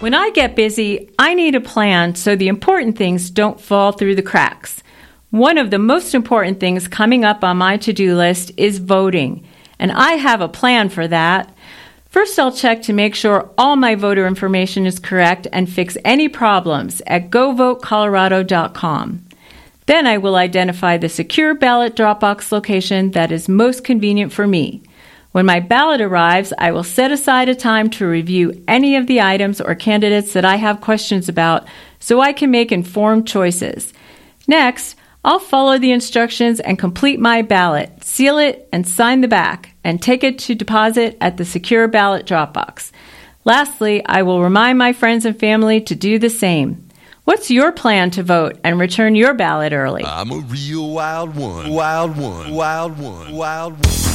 When I get busy, I need a plan so the important things don't fall through the cracks. One of the most important things coming up on my to-do list is voting, and I have a plan for that. First, I'll check to make sure all my voter information is correct and fix any problems at govotecolorado.com. Then I will identify the secure ballot drop box location that is most convenient for me. When my ballot arrives, I will set aside a time to review any of the items or candidates that I have questions about so I can make informed choices. Next, I'll follow the instructions and complete my ballot, seal it, and sign the back, and take it to deposit at the secure ballot drop box. Lastly, I will remind my friends and family to do the same. What's your plan to vote and return your ballot early? I'm a real wild one. Wild one. Wild one. Wild one.